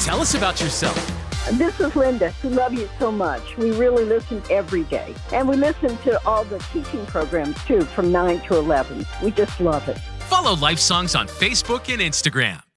Tell us about yourself. This is Linda. We love you so much. We really listen every day. And we listen to all the teaching programs, too, from 9 to 11. We just love it. Follow Life Songs on Facebook and Instagram.